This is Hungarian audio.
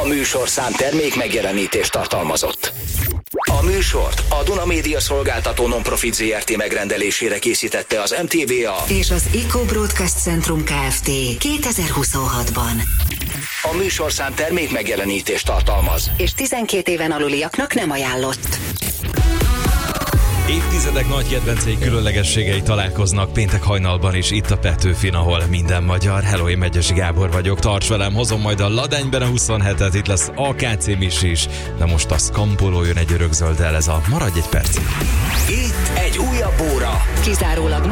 műsorszám termék megjelenítést tartalmazott. A műsort a Duna Média Szolgáltató Nonprofit Zrt. Megrendelésére készítette az MTVA és az Eco Broadcast Centrum Kft. 2026-ban. A műsorszám termék megjelenítést tartalmaz, és 12 éven aluliaknak nem ajánlott. Évtizedek nagy kedvencei különlegességei találkoznak péntek hajnalban is itt a Petőfin, ahol minden magyar. Hello, én Megyesi Gábor vagyok, tarts velem, hozom majd a Ladányben a 27-et, itt lesz AKC Misi is, de most a Scampolo jön egy örökzölddel, ez a Maradj egy percig. itt egy újabb óra. Kizárólag